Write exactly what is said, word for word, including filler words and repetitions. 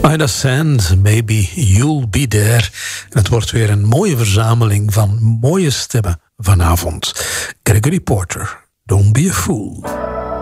Ida Sand, Maybe You'll Be There. En het wordt weer een mooie verzameling van mooie stemmen vanavond. Gregory Porter, Don't Be a Fool.